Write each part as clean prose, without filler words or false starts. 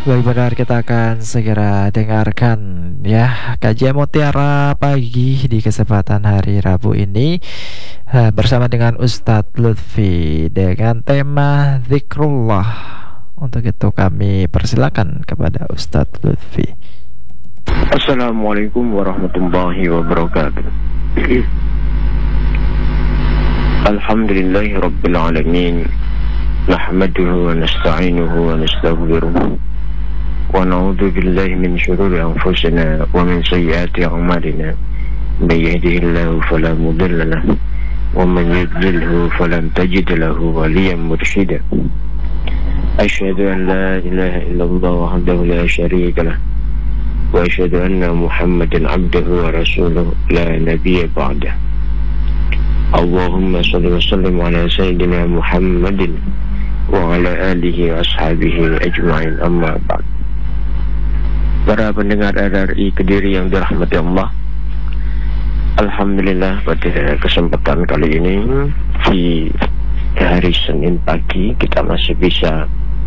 Baik, benar, kita akan segera dengarkan ya kajian Mutiara Pagi di kesempatan hari Rabu ini bersama dengan Ustadz Lutfi dengan tema Zikrullah. Untuk itu kami persilakan kepada Ustadz Lutfi. Assalamualaikum warahmatullahi wabarakatuh. Alhamdulillahi rabbil alamin. Nahmaduhu wa nasta'inuhu wa nastaghfiruh. Wa na'udzu billahi min shururi anfusina wa min sayyiati a'malina. May yahdihillahu fala mudilla lahu wa man yudlilhu falan tajid lahu waliyyan mursyida. Asyhadu an la ilaha illallah wahdahu la syarika lahu wa asyhadu anna Muhammadan abduhu wa rasuluhu la nabiyya ba'dah. Allahumma shalli wa sallim ala sayyidina Muhammadin wa ala alihi wa ashabihi ajma'in, amma ba'd. Para pendengar RRI Kediri yang dirahmati Allah, alhamdulillah pada kesempatan kali ini di hari Senin pagi kita masih bisa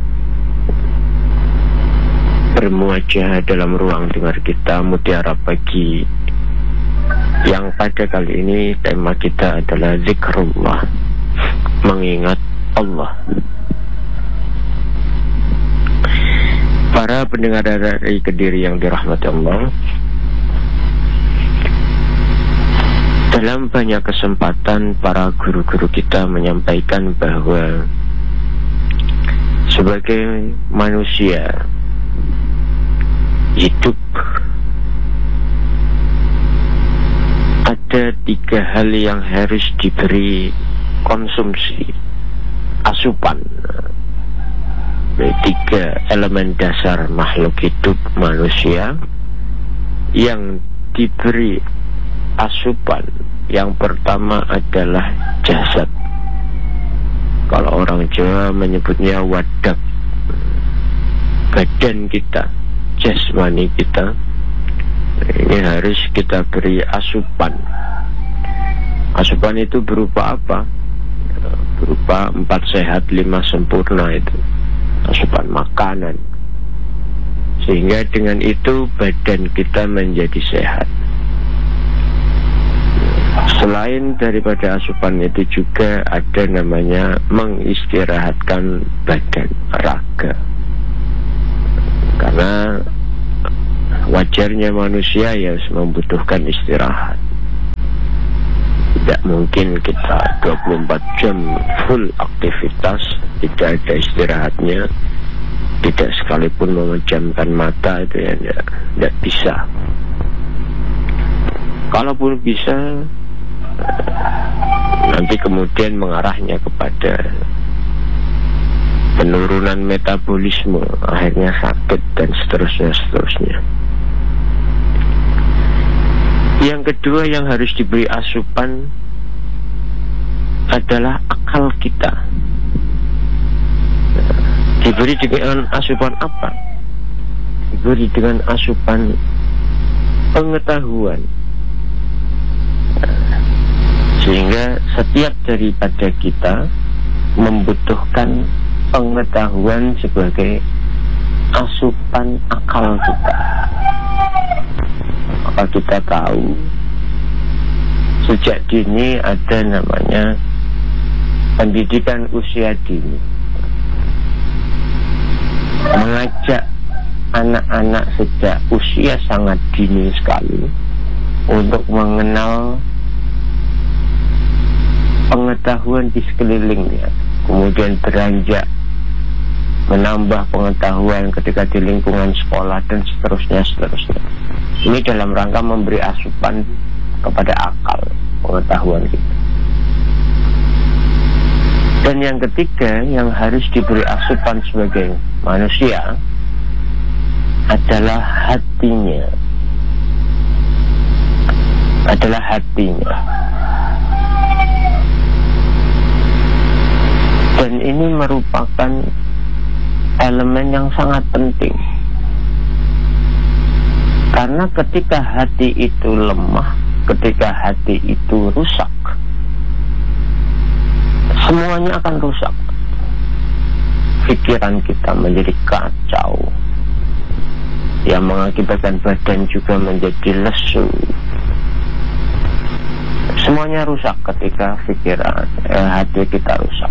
bermuajah dalam ruang dengar kita Mutiara Pagi, yang pada kali ini tema kita adalah zikrullah, mengingat Allah. Para pendengar dari Kediri yang dirahmati Allah, dalam banyak kesempatan para guru-guru kita menyampaikan bahwa sebagai manusia hidup ada 3 hal yang harus diberi konsumsi, asupan. 3 elemen dasar makhluk hidup manusia yang diberi asupan. Yang pertama adalah jasad. Kalau orang Jawa menyebutnya wadak, badan kita, jasmani kita. Ini harus kita beri asupan. Asupan itu berupa apa? Berupa 4 sehat 5 sempurna, itu asupan makanan. Sehingga dengan itu badan kita menjadi sehat. Selain daripada asupan itu juga ada namanya mengistirahatkan badan, raga. Karena wajarnya manusia ya membutuhkan istirahat. Tidak mungkin kita 24 jam full aktivitas, tidak ada istirahatnya, tidak sekalipun memejamkan mata, itu ya tidak bisa. Kalaupun bisa, nanti kemudian mengarahnya kepada penurunan metabolisme, akhirnya sakit dan seterusnya. Yang kedua yang harus diberi asupan adalah akal kita. Diberi dengan asupan apa? Diberi dengan asupan pengetahuan. Sehingga setiap daripada kita membutuhkan pengetahuan sebagai asupan akal kita. Maka kita tahu sejak dini ada namanya pendidikan usia dini, mengajak anak-anak sejak usia sangat dini sekali untuk mengenal pengetahuan di sekelilingnya, kemudian beranjak menambah pengetahuan ketika di lingkungan sekolah dan seterusnya. Ini dalam rangka memberi asupan kepada akal, pengetahuan kita. Dan yang ketiga yang harus diberi asupan sebagai manusia adalah hatinya. Dan ini merupakan elemen yang sangat penting. Karena ketika hati itu lemah, ketika hati itu rusak, semuanya akan rusak. Pikiran kita menjadi kacau, yang mengakibatkan badan juga menjadi lesu. Semuanya rusak ketika pikiran, hati kita rusak.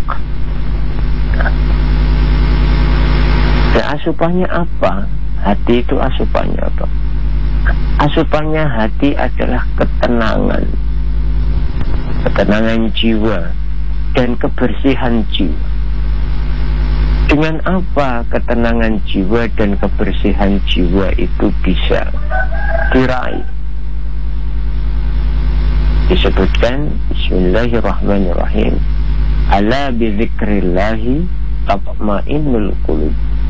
Dan asupannya apa? Hati itu asupannya apa? Asupannya hati adalah ketenangan, ketenangan jiwa dan kebersihan jiwa. Dengan apa ketenangan jiwa dan kebersihan jiwa itu bisa diraih? Disebutkan Bismillahirrahmanirrahim, ala bidzikrillahi tatma'innul qulub.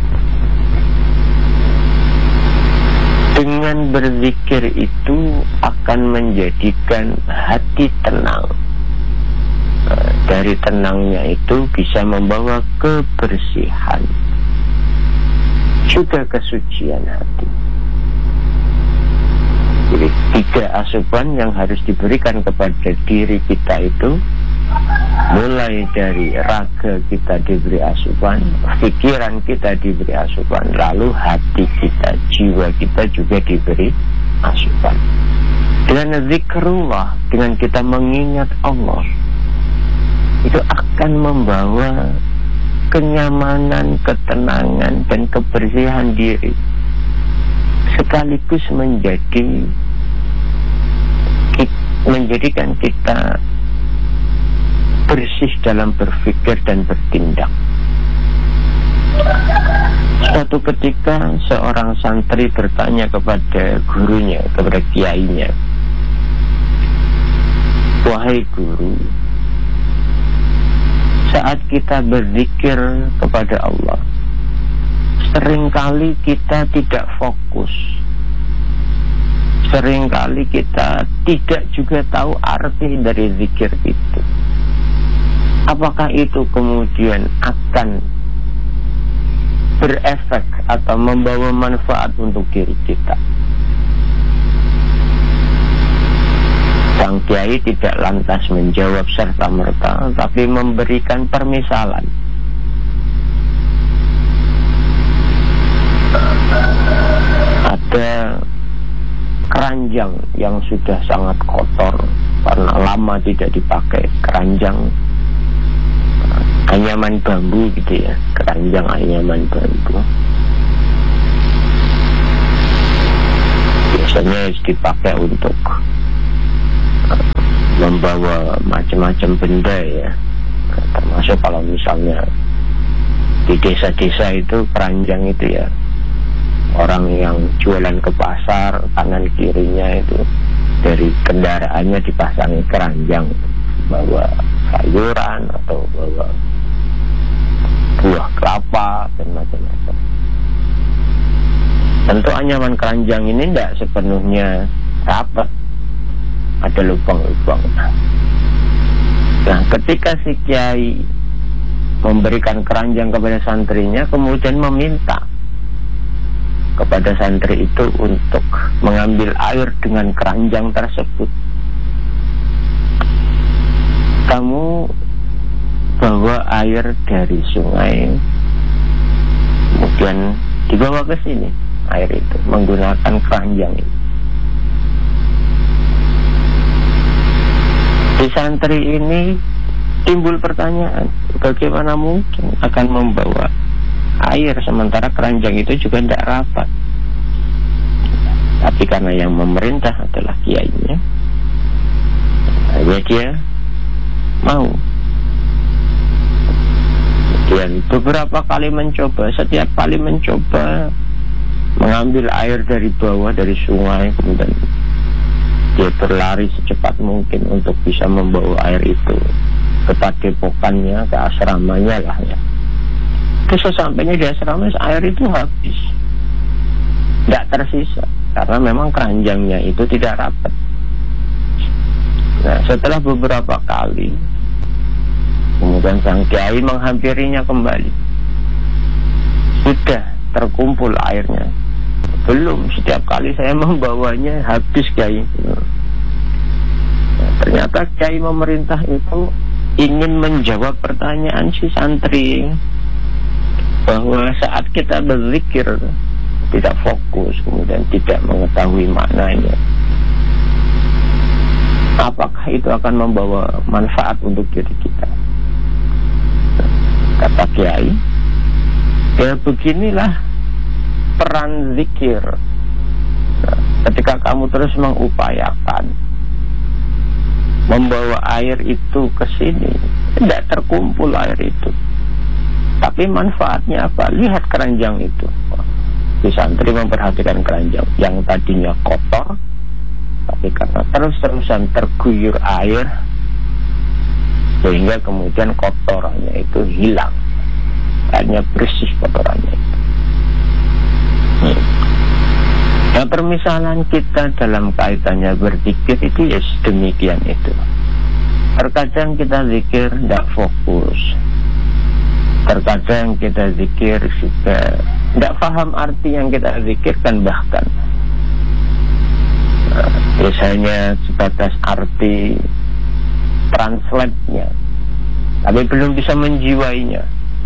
Dengan berzikir itu akan menjadikan hati tenang. Dari tenangnya itu bisa membawa kebersihan, juga kesucian hati. Jadi 3 asupan yang harus diberikan kepada diri kita itu, mulai dari raga kita diberi asupan, pikiran kita diberi asupan, lalu hati kita, jiwa kita juga diberi asupan. Dengan zikrullah, dengan kita mengingat Allah, itu akan membawa kenyamanan, ketenangan, dan kebersihan diri, sekaligus menjadikan kita bersih dalam berpikir dan bertindak. Suatu ketika seorang santri bertanya kepada gurunya, kepada kiainya, "Wahai guru, saat kita berzikir kepada Allah, seringkali kita tidak fokus. Seringkali kita tidak juga tahu arti dari zikir itu. Apakah itu kemudian akan berefek atau membawa manfaat untuk diri kita?" Sang kiai tidak lantas menjawab serta-merta, tapi memberikan permisalan. Ada keranjang yang sudah sangat kotor karena lama tidak dipakai, keranjang anyaman bambu gitu ya, keranjang anyaman bambu. Biasanya dipakai untuk membawa macam-macam benda ya, termasuk kalau misalnya di desa-desa itu keranjang itu ya, orang yang jualan ke pasar kanan kirinya itu dari kendaraannya dipasangi keranjang, bawa sayuran atau bawa buah kelapa dan macam-macam. Tentu anyaman keranjang ini tidak sepenuhnya rapat, ada lubang-lubang. Nah, ketika si kiai memberikan keranjang kepada santrinya, kemudian meminta kepada santri itu untuk mengambil air dengan keranjang tersebut. Kamu bawa air dari sungai, kemudian dibawa ke sini air itu menggunakan keranjang itu. Di santri ini timbul pertanyaan, bagaimana mungkin akan membawa air sementara keranjang itu juga tidak rapat? Tapi karena yang memerintah adalah kiainya, ya dia mau. Dan beberapa kali mencoba, setiap kali mencoba mengambil air dari bawah, dari sungai, kemudian dia berlari secepat mungkin untuk bisa membawa air itu ke padepokannya, ke asramanya lah ya. Terus sesampainya di asrama, air itu habis, tidak tersisa, karena memang keranjangnya itu tidak rapat. Nah, setelah beberapa kali, kemudian sang kiai menghampirinya kembali. Sudah terkumpul airnya? Belum, setiap kali saya membawanya habis kiai. Nah, ternyata kiai memerintah itu ingin menjawab pertanyaan si santri, bahwa saat kita berzikir tidak fokus, kemudian tidak mengetahui maknanya, apakah itu akan membawa manfaat untuk diri kita? Kata Kiai, ya beginilah peran zikir. Ketika kamu terus mengupayakan membawa air itu ke sini, tidak terkumpul air itu, tapi manfaatnya apa? Lihat keranjang itu. Si santri memperhatikan keranjang yang tadinya kotor, tapi karena terus-terusan terguyur air, sehingga kemudian kotorannya itu hilang, hanya bersih kotorannya itu. Nah, permisalan kita dalam kaitannya berzikir itu ya sedemikian itu. Terkadang kita zikir tidak fokus, terkadang kita zikir juga tidak paham arti yang kita zikirkan, bahkan biasanya sebatas arti translate-nya, tapi belum bisa menjiwainya.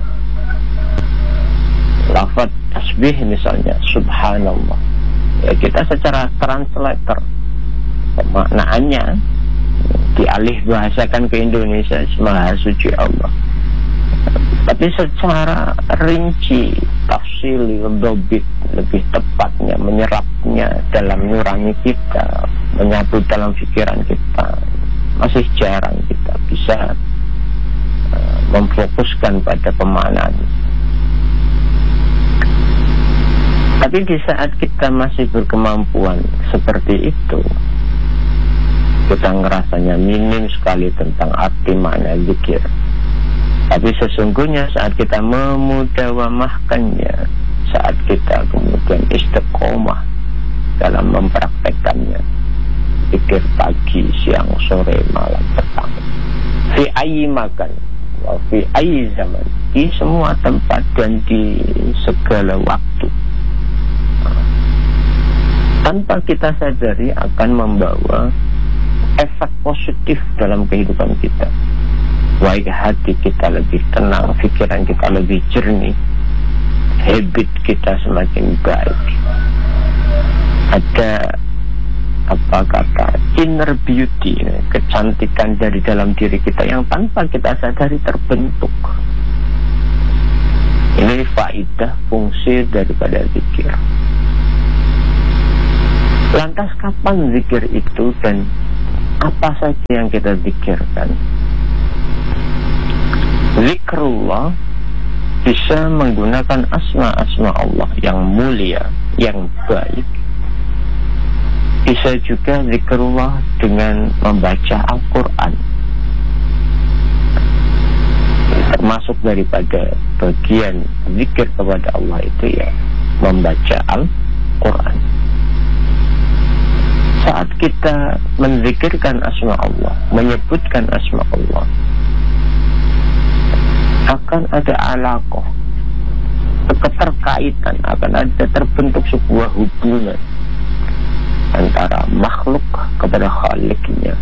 Lafaz tasbih misalnya, subhanallah, ya kita secara translator pemaknaannya dialih bahasakan ke Indonesia, Maha Suci Allah, tapi secara rinci, tafsil, dobit, lebih tepatnya menyerapnya dalam nurani kita, menyatu dalam pikiran kita, masih jarang kita bisa memfokuskan pada pemaknaan. Tapi di saat kita masih berkemampuan seperti itu, kita ngerasanya minim sekali tentang arti makna zikir. Tapi sesungguhnya saat kita memudawamahkannya, saat kita kemudian istiqomah dalam mempraktekkannya, zikir pagi, siang, sore, malam, petang, fi ayyi makan, wa fi ayyi zaman, di semua tempat dan di segala waktu, tanpa kita sadari akan membawa efek positif dalam kehidupan kita. Baik hati kita lebih tenang, pikiran kita lebih jernih, habit kita semakin baik. Ada apa kata inner beauty, kecantikan dari dalam diri kita yang tanpa kita sadari terbentuk. Ini faidah fungsi daripada zikir. Lantas kapan zikir itu dan apa saja yang kita zikirkan? Zikrullah bisa menggunakan asma-asma Allah yang mulia, yang baik. Bisa juga zikrullah dengan membaca Al-Quran. Termasuk daripada bagian zikir kepada Allah itu ya membaca Al-Quran. Saat kita menzikirkan asma Allah, menyebutkan asma Allah, akan ada alaqah, keterkaitan, akan ada terbentuk sebuah hubungan antara makhluk kepada Khaliknya.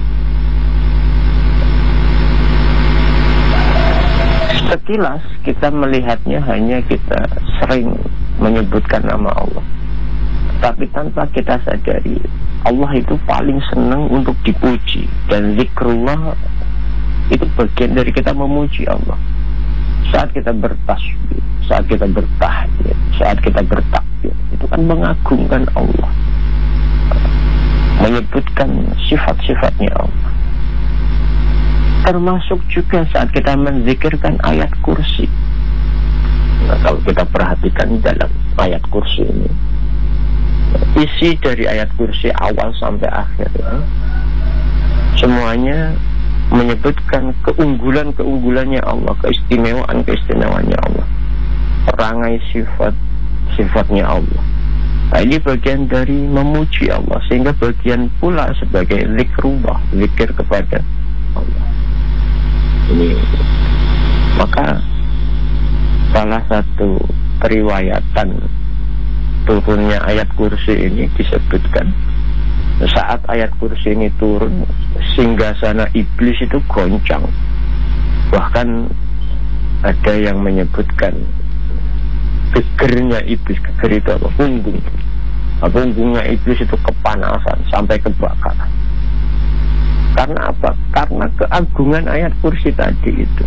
Sekilas kita melihatnya hanya kita sering menyebutkan nama Allah, tapi tanpa kita sadari Allah itu paling senang untuk dipuji, dan zikrullah itu bagian dari kita memuji Allah. Saat kita bertasbih, saat kita bertahlil, saat kita bertakbir, itu kan mengagungkan Allah, menyebutkan sifat-sifatnya Allah. Termasuk juga saat kita menzikirkan ayat kursi. Nah, kalau kita perhatikan dalam ayat kursi ini, isi dari ayat kursi awal sampai akhir ya, semuanya menyebutkan keunggulan-keunggulannya Allah, keistimewaan-keistimewaannya Allah, perangai sifat-sifatnya Allah. Nah, ini bagian dari memuji Allah, sehingga bagian pula sebagai zikrullah, zikir kepada Allah. Ini maka salah satu periwayatan turunnya ayat kursi ini disebutkan saat ayat kursi ini turun, singgasana iblis itu goncang. Bahkan ada yang menyebutkan gegernya iblis. Geger itu apa? Punggung. Punggungnya iblis itu kepanasan sampai kebakaran. Karena apa? Karena keagungan ayat kursi tadi itu.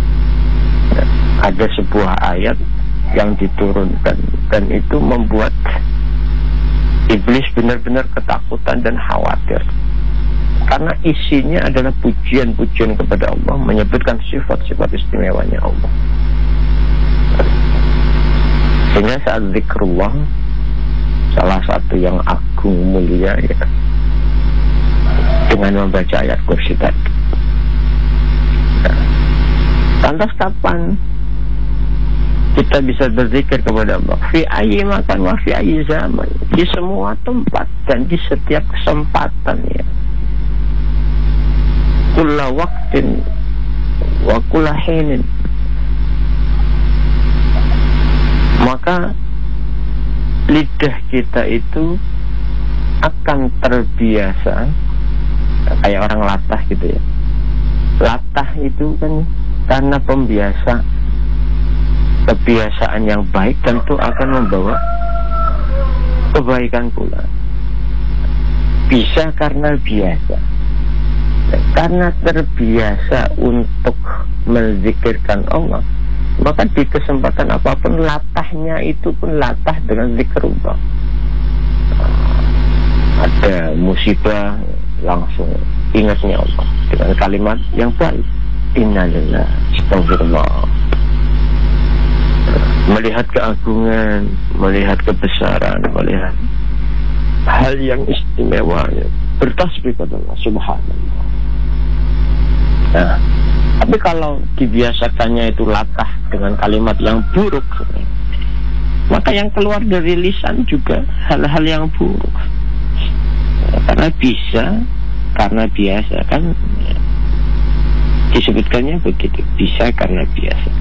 Ada sebuah ayat yang diturunkan dan itu membuat iblis benar-benar ketakutan dan khawatir. Karena isinya adalah pujian-pujian kepada Allah, menyebutkan sifat-sifat istimewanya Allah. Sehingga saat zikrullah, salah satu yang agung mulia ya, dengan membaca ayat kursi tadi. Lantas kapan kita bisa berzikir kepada Allah? Fi ayyi makan wa fi ayyi zaman, di semua tempat dan di setiap kesempatan ya. Kulla waqtin wa kulla hinin. Maka lidah kita itu akan terbiasa kayak orang latah gitu ya. Latah itu kan karena kebiasaan yang baik tentu akan membawa kebaikan pula. Bisa karena biasa. Karena terbiasa untuk menzikirkan Allah, maka di kesempatan apapun latahnya itu pun latah dengan zikrullah. Ada musibah langsung ingatnya Allah dengan kalimat yang baik, innalillahi astagfirullah. Melihat keagungan, melihat kebesaran, melihat hal yang istimewa, bertasbih kepada Allah subhanallah. Nah, tapi kalau dibiasakannya itu latah dengan kalimat yang buruk, maka yang keluar dari lisan juga hal-hal yang buruk. Karena biasa kan disebutkannya begitu, bisa karena biasa.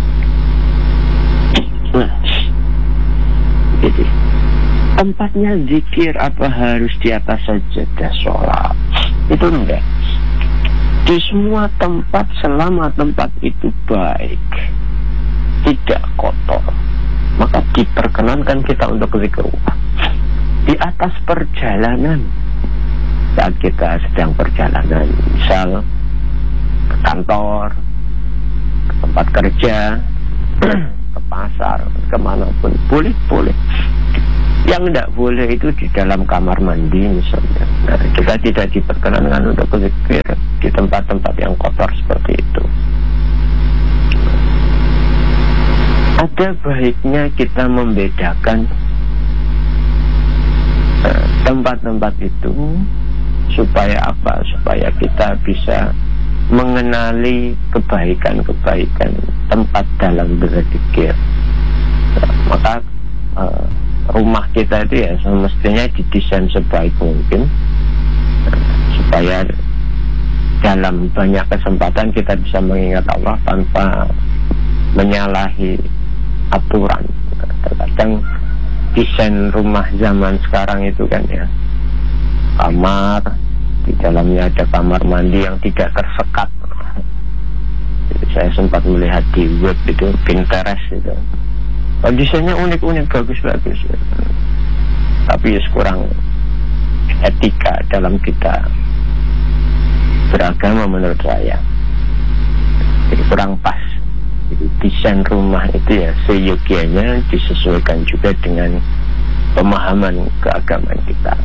Nah, gitu. Tempatnya zikir apa harus di atas sajadah sholat? Itu enggak. Di semua tempat selama tempat itu baik, tidak kotor, maka diperkenankan kita untuk zikrullah. Di atas perjalanan, saat kita sedang perjalanan, misal ke kantor, ke tempat kerja, ke pasar, kemanapun, boleh. Yang tidak boleh itu di dalam kamar mandi misalnya. Nah, kita tidak diperkenankan untuk berzikir di tempat-tempat yang kotor seperti itu. Ada baiknya kita membedakan tempat-tempat itu supaya apa? Supaya kita bisa mengenali kebaikan-kebaikan tempat dalam berzikir. Maka rumah kita itu ya semestinya didesain sebaik mungkin supaya dalam banyak kesempatan kita bisa mengingat Allah tanpa menyalahi aturan. Terkadang desain rumah zaman sekarang itu kan ya, kamar di dalamnya ada kamar mandi yang tidak tersekat. Jadi saya sempat melihat di web itu, Pinterest itu, desainnya unik-unik, bagus-bagus, tapi kurang etika dalam kita beragama menurut saya. Jadi kurang pas. Jadi desain rumah itu ya seyogianya disesuaikan juga dengan pemahaman keagamaan kita.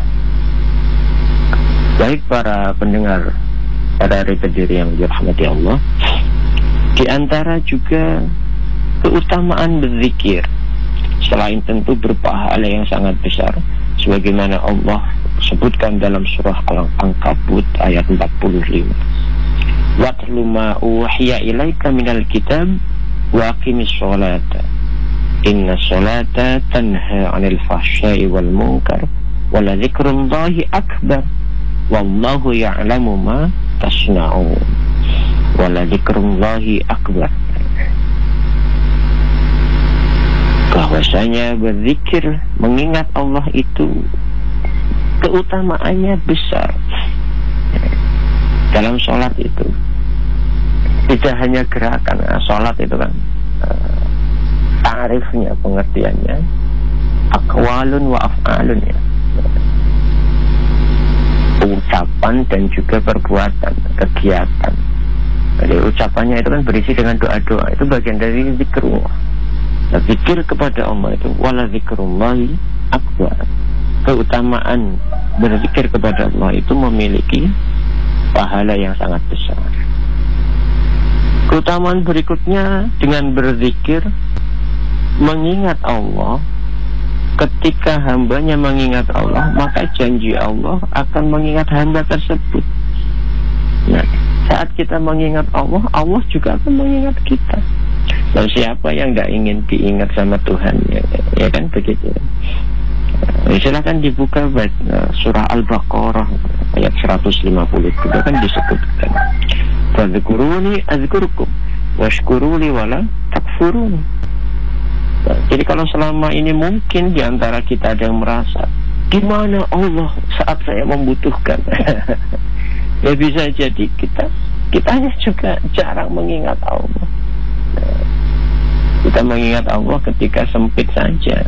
Baik para pendengar, para Kediri yang dirahmati Allah, di antara juga keutamaan berzikir selain tentu berpahala yang sangat besar sebagaimana Allah sebutkan dalam surah Al-Ankabut ayat 45. Watlu ma uhiya ilaika minal kitab wa aqimis sholata inna sholata tanha 'anil fahsya'i wal munkar wa la dzikrullahi akbar wallahu ya'lamu ma tasna'un wa la dzikrullahi akbar. Bahwasanya berzikir, mengingat Allah itu keutamaannya besar. Dalam sholat itu tidak hanya gerakan, sholat itu kan ta'rifnya, pengertiannya aqwalun wa af'alun ya, ucapan dan juga perbuatan, kegiatan. Jadi ucapannya itu kan berisi dengan doa-doa, itu bagian dari zikrullah. Nah, zikir kepada Allah itu wala zikrullahi akbar. Keutamaan berzikir kepada Allah itu memiliki pahala yang sangat besar. Keutamaan berikutnya dengan berzikir, mengingat Allah. Ketika hambanya mengingat Allah, maka janji Allah akan mengingat hamba tersebut. Nah, saat kita mengingat Allah, Allah juga akan mengingat kita. Dan siapa yang tidak ingin diingat sama Tuhan, ya kan begitu. Silakan dibuka surah Al-Baqarah ayat 150 juga kan disebutkan, fadzkuruni azkurkum washkuruli wala takfurun. Jadi kalau selama ini mungkin diantara kita ada yang merasa, gimana Allah saat saya membutuhkan? Ya bisa jadi kitanya juga jarang mengingat Allah. Kita mengingat Allah ketika sempit saja,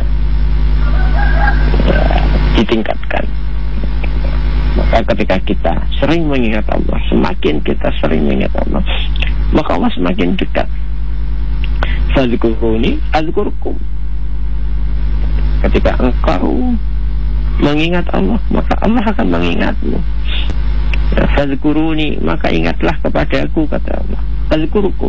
ya, ditingkatkan. Maka ketika kita sering mengingat Allah, semakin kita sering mengingat Allah, maka Allah semakin dekat. Fadzkuruni azkurkum. Ketika engkau mengingat Allah, maka Allah akan mengingatmu. Fadzkuruni, maka ingatlah kepada aku, kata Allah. Azkurkum,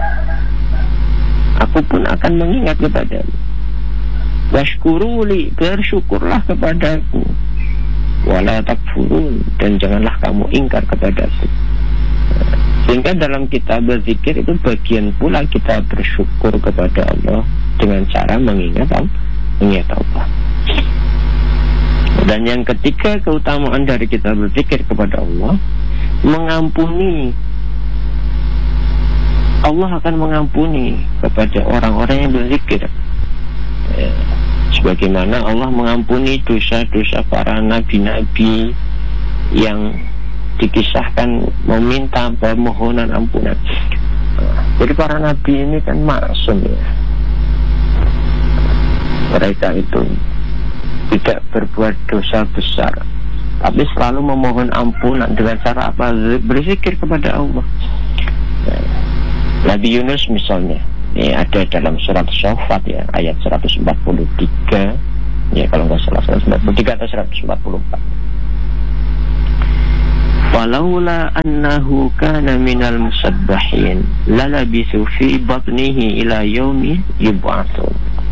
aku pun akan mengingat kepadamu. Washkuruli, bersyukurlah kepadaku. Wala takfurun, dan janganlah kamu ingkar kepadaku. Sehingga dalam kita berzikir itu bagian pula kita bersyukur kepada Allah dengan cara mengingat Allah. Dan yang ketiga, keutamaan dari kita berzikir kepada Allah, mengampuni. Allah akan mengampuni kepada orang-orang yang berzikir, sebagaimana Allah mengampuni dosa-dosa para nabi-nabi yang dikisahkan meminta permohonan ampunan. Jadi para nabi ini kan maksum ya, mereka itu tidak berbuat dosa besar, tapi selalu memohon ampunan dengan cara apa? Berzikir kepada Allah. Nabi Yunus misalnya, ini ada dalam surat Shofat ya, ayat 143 ya, kalau nggak salah 143 atau 144. Walaula annahu kana minal musabbahin lalabisu fi batnihi ila yaumi yub'atsun.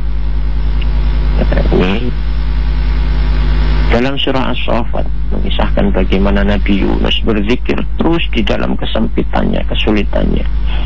Ini dalam surah As-Saffat mengisahkan bagaimana Nabi Yunus berzikir terus di dalam kesempitannya, kesulitannya.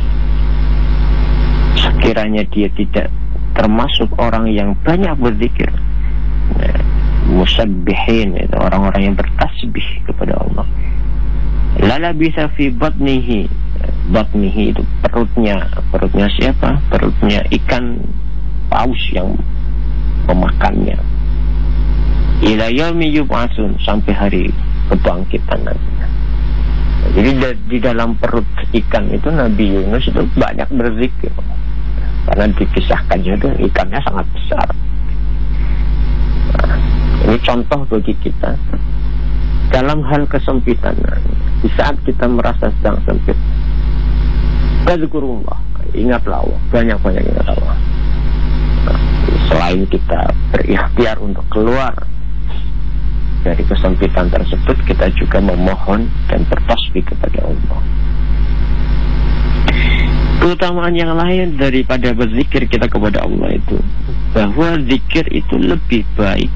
Sekiranya dia tidak termasuk orang yang banyak berzikir, musabbihin itu orang-orang yang bertasbih kepada Allah, lala bisa fi batnihi. Batnihi itu perutnya siapa? Perutnya ikan paus yang memakannya. Ila yaumi yub'atsun, sampai hari kebangkitan nantinya. Jadi di dalam perut ikan itu Nabi Yunus itu banyak berzikir, karena dikisahkannya itu ikannya sangat besar. Nah, ini contoh bagi kita dalam hal kesempitan. Di saat kita merasa sedang sempit, fadzkurullah, ingatlah Allah, banyak-banyak ingat Allah. Nah, selain kita berikhtiar untuk keluar dari kesempitan tersebut, kita juga memohon dan bertasbih kepada Allah. Keutamaan yang lain daripada berzikir kita kepada Allah itu, bahwa zikir itu lebih baik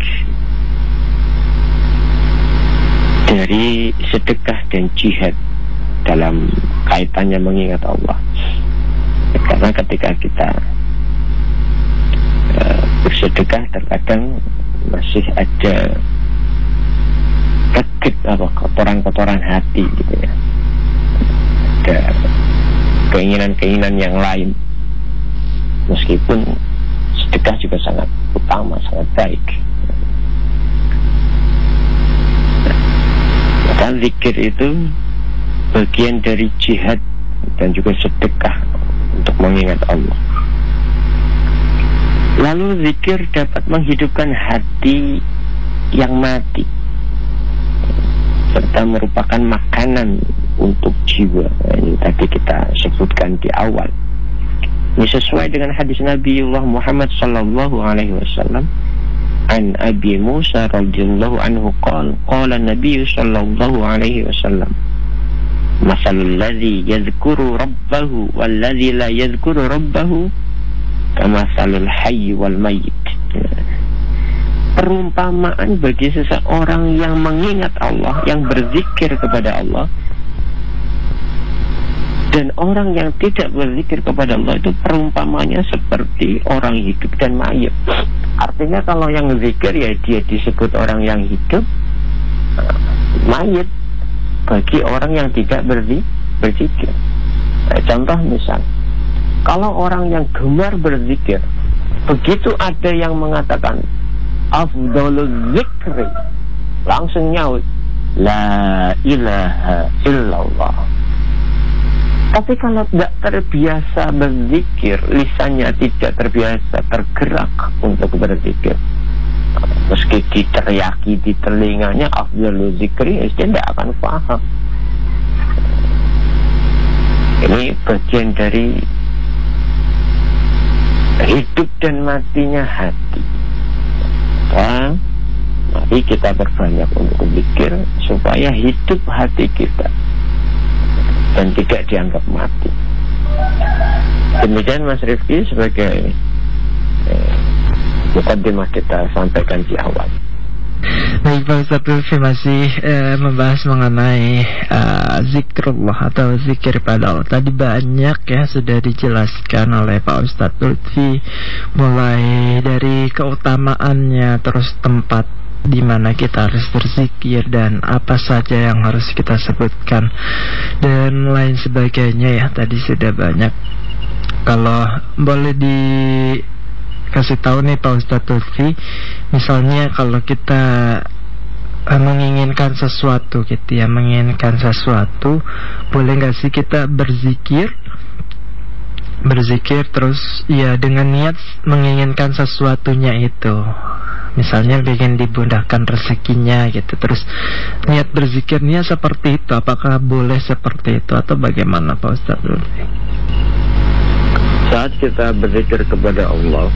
dari sedekah dan jihad dalam kaitannya mengingat Allah. Karena ketika kita bersedekah, terkadang masih ada kotoran-kotoran hati gitu ya, ada keinginan-keinginan yang lain, meskipun sedekah juga sangat utama, sangat baik. Maka zikir itu bagian dari jihad dan juga sedekah untuk mengingat Allah. Lalu zikir dapat menghidupkan hati yang mati, serta merupakan makanan untuk jiwa. Ini tadi kita sebutkan di awal. Ini sesuai dengan hadis Nabiullah Muhammad sallallahu alaihi wasallam. An Abi Musa radhiyallahu anhu qala Nabi sallallahu alaihi wasallam, masalul ladzi yadhkuru rabbahu wal ladzi la yadhkuru rabbahu kamasalul hayy wal mayyit. Perumpamaan bagi seseorang yang mengingat Allah, yang berzikir kepada Allah, dan orang yang tidak berzikir kepada Allah, itu perumpamannya seperti orang hidup dan mayit. Artinya kalau yang zikir ya dia disebut orang yang hidup, mayit bagi orang yang tidak berzikir. Contoh misal, kalau orang yang gemar berzikir, begitu ada yang mengatakan afdhaluz zikri, langsung nyaut la ilaha illallah. Tapi kalau tidak terbiasa berzikir, lisannya tidak terbiasa tergerak untuk berzikir, meski diteriaki di telinganya afdhaluz zikri, dia tidak akan paham. Ini bagian dari hidup dan matinya hati. Mari kita berbanyak untuk berzikir supaya hidup hati kita dan tidak dianggap mati. Demikian Mas Rifki sebagai mukaddimah kita sampaikan di awal. Baik Pak Ustadz Lutfi masih membahas mengenai zikrullah atau zikir pada Allah. Tadi banyak ya sudah dijelaskan oleh Pak Ustadz Lutfi, mulai dari keutamaannya, terus tempat di mana kita harus berzikir dan apa saja yang harus kita sebutkan dan lain sebagainya ya. Tadi sudah banyak. Kalau boleh dikasih tahu nih Pak Ustadz Lutfi, misalnya kalau kita menginginkan sesuatu gitu ya, menginginkan sesuatu, boleh nggak sih kita berzikir terus ya dengan niat menginginkan sesuatunya itu, misalnya ingin dimudahkan rezekinya gitu, terus niat berzikirnya seperti itu, apakah boleh seperti itu atau bagaimana Pak Ustadz Lutfi? Saat kita berzikir kepada Allah,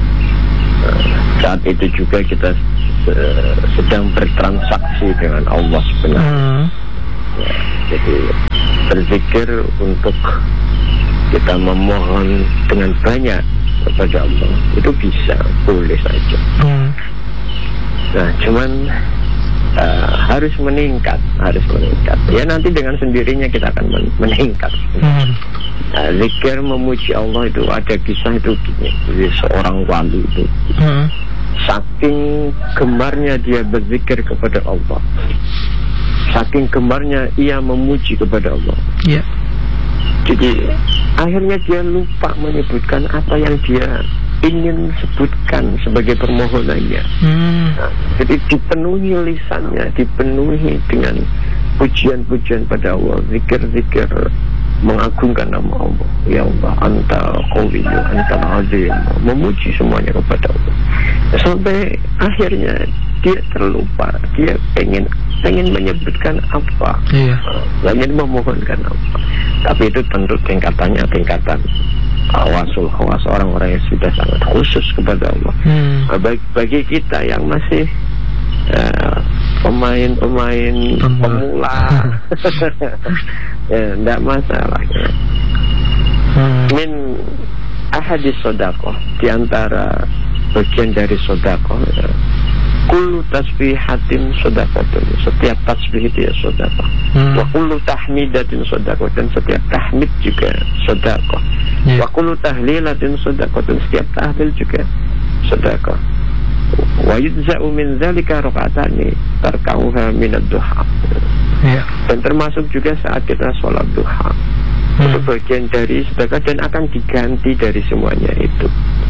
saat itu juga kita sedang bertransaksi dengan Allah sebenarnya. Ya, jadi berzikir untuk kita memohon dengan banyak kepada Allah, itu bisa, boleh saja. Nah, cuman harus meningkat. Ya nanti dengan sendirinya kita akan meningkat. Zikir memuji Allah itu ada kisah itu gini. Jadi seorang wali itu saking gemarnya dia berzikir kepada Allah, saking gemarnya ia memuji kepada Allah, jadi akhirnya dia lupa menyebutkan apa yang dia ingin sebutkan sebagai permohonannya. Jadi dipenuhi lisannya, dipenuhi dengan pujian-pujian pada Allah, zikir-zikir mengagungkan nama Allah. Ya Allah, Anta Qawiyyu, Anta Azim, memuji semuanya kepada Allah. Sampai akhirnya dia terlupa, dia pengen menyebutkan apa, ingin memohonkan apa. Tapi itu tentu tingkatan khawas, orang-orang yang sudah sangat khusus kepada Allah. Bagi kita yang masih pemain pemula, ya tidak masalah. Min ahadis sodaqoh, diantara bagian dari sodaqoh, kullu tasbihatin sodaqotun, setiap tasbih itu ya sodaqoh. Wa kullu tahmidatin sodaqoh, dan setiap tahmid juga sodaqoh. Wa kullu tahlilatin sodaqotun, setiap tahlil juga sodaqoh. Wa yujza'u min dzalika raka'atani tarka'uha min ad-duha. Dan termasuk juga saat kita sholat duha, itu bagian dari sedekah dan akan diganti dari semuanya itu.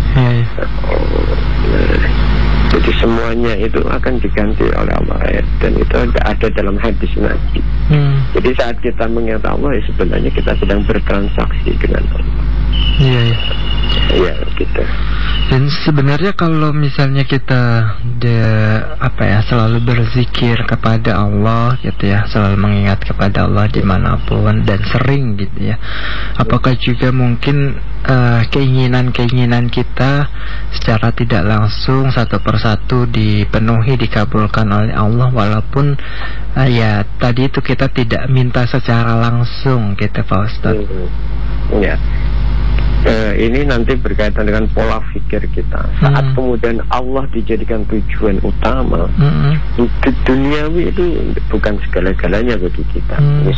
Jadi semuanya itu akan diganti oleh Allah, dan itu ada dalam hadis Nabi. Jadi saat kita mengingat Allah, ya sebenarnya kita sedang bertransaksi dengan Allah. Ya gitu. Dan sebenarnya kalau misalnya kita selalu berzikir kepada Allah gitu ya, selalu mengingat kepada Allah dimanapun dan sering gitu ya, apakah juga mungkin keinginan-keinginan kita secara tidak langsung satu persatu dipenuhi, dikabulkan oleh Allah, walaupun ya tadi itu kita tidak minta secara langsung gitu Pak Ustadz. Ya. Ini nanti berkaitan dengan pola pikir kita. Saat kemudian Allah dijadikan tujuan utama, duniawi itu bukan segala-galanya bagi kita.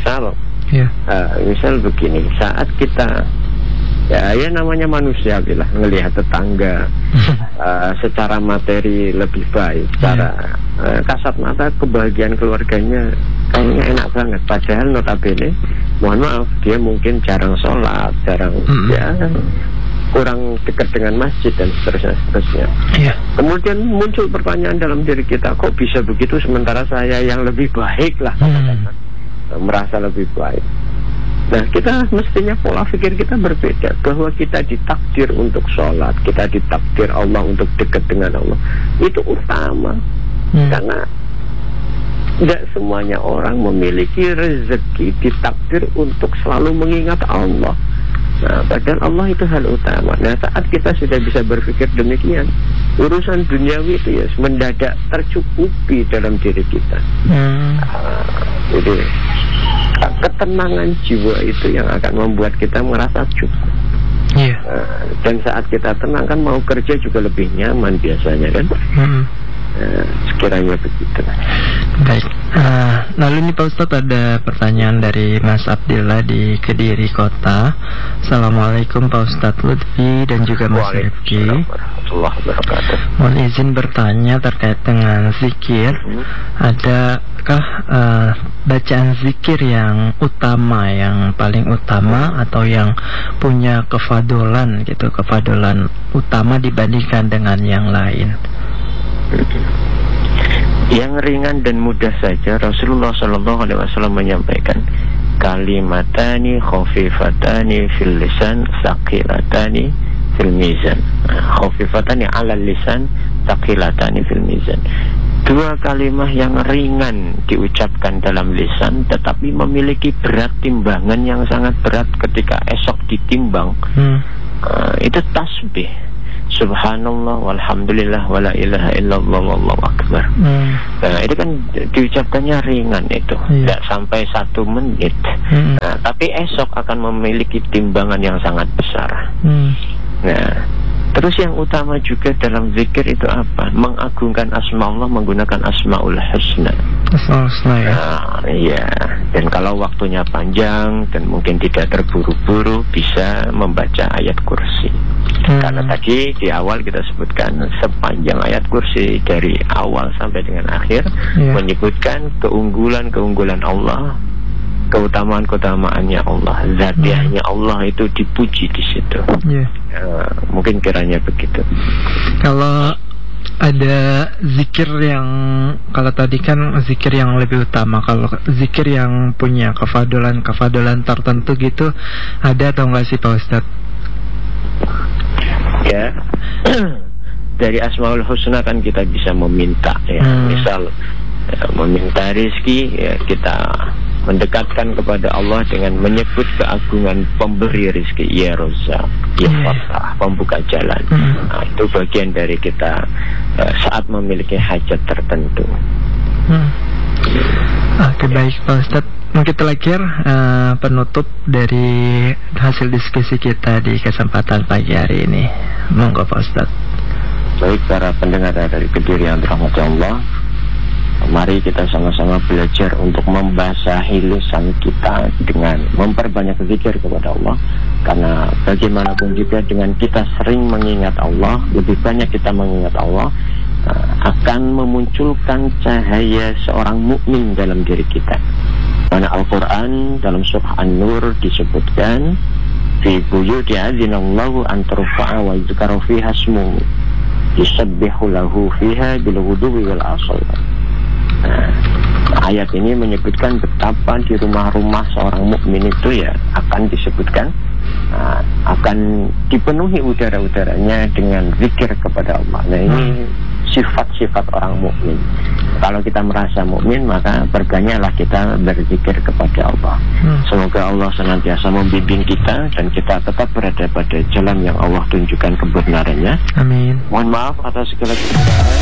Misal begini, saat kita ya namanya manusia lah, ngelihat tetangga secara materi lebih baik, secara kasat mata kebahagiaan keluarganya kayaknya enak banget, padahal notabene mohon maaf dia mungkin jarang sholat, jarang kurang dekat dengan masjid dan seterusnya. Kemudian muncul pertanyaan dalam diri kita, kok bisa begitu sementara saya yang lebih baik lah, merasa lebih baik. Nah, kita mestinya pola pikir kita berbeda, bahwa kita ditakdir untuk sholat, kita ditakdir Allah untuk dekat dengan Allah, itu utama. Karena tidak semuanya orang memiliki rezeki ditakdir untuk selalu mengingat Allah. Nah, padahal Allah itu hal utama. Nah, saat kita sudah bisa berpikir demikian, urusan duniawi itu ya mendadak tercukupi dalam diri kita. Jadi ketenangan jiwa itu yang akan membuat kita merasa cukup. Dan saat kita tenang kan mau kerja juga lebih nyaman biasanya kan. Sekiranya begitu. Baik. Lalu ini Pak Ustadz ada pertanyaan dari Mas Abdillah di Kediri Kota. Assalamualaikum Pak Ustadz Lutfi dan juga Mas Rifki. Mohon izin bertanya terkait dengan zikir. Adakah bacaan zikir yang utama, yang paling utama, atau yang punya kefadolan gitu, kefadolan utama dibandingkan dengan yang lain? Yang ringan dan mudah saja. Rasulullah SAW menyampaikan, kalimatani khafifatani fil lisan saqilatani fil mizan. Khafifatani ala lisan saqilatani fil mizan. Dua kalimat yang ringan diucapkan dalam lisan, tetapi memiliki berat timbangan yang sangat berat ketika esok ditimbang. Itu tasbih. Subhanallah walhamdulillah wala ilaha illallah wallahu akbar. Nah, itu kan diucapkannya ringan itu, tidak sampai 1 menit. Nah, tapi esok akan memiliki timbangan yang sangat besar. Nah, terus yang utama juga dalam zikir itu apa? Mengagungkan asma Allah menggunakan asmaul husna. Iya. Dan kalau waktunya panjang dan mungkin tidak terburu-buru, bisa membaca ayat kursi. Karena tadi di awal kita sebutkan sepanjang ayat kursi dari awal sampai dengan akhir menyebutkan keunggulan-keunggulan Allah, keutamaan-keutamaannya Allah, zatiahnya Allah itu dipuji di situ. Mungkin kiranya begitu. Kalau ada zikir yang, kalau tadi kan zikir yang lebih utama, kalau zikir yang punya kefadolan tertentu gitu, ada atau enggak sih Pak Ustadz? Ya, dari Asmaul Husna kan kita bisa meminta ya. Misal meminta rezeki ya, kita mendekatkan kepada Allah dengan menyebut keagungan pemberi rezeki, ya Razzaq, ya Fattah, pembuka jalan. Nah, itu bagian dari kita saat memiliki hajat tertentu. Oke, baik Pak Ustadz. Mungkin terakhir penutup dari hasil diskusi kita di kesempatan pagi hari ini. Monggo Pak Ustadz. Baik para pendengar dari Kediri yang dirahmati Allah, mari kita sama-sama belajar untuk membasahi lisan kita dengan memperbanyak zikir kepada Allah. Karena bagaimanapun juga dengan kita sering mengingat Allah, lebih banyak kita mengingat Allah, akan memunculkan cahaya seorang mukmin dalam diri kita. Karena Al-Quran dalam surah An-Nur disebutkan, fi buyuti adzinallahu an turfa'a wa yuzkaru fiha ismuhu yusabbihu lahu fiha bil ghuduwi wal asal. Ayat ini menyebutkan betapa di rumah-rumah seorang mukmin itu ya akan disebutkan akan dipenuhi udara-udaranya dengan zikir kepada Allah. Nah, ini sifat-sifat orang mukmin. Kalau kita merasa mukmin, maka banyaklah kita berzikir kepada Allah. Semoga Allah senantiasa membimbing kita dan kita tetap berada pada jalan yang Allah tunjukkan kebenarannya. Amin. Mohon maaf atas segala kesalahan.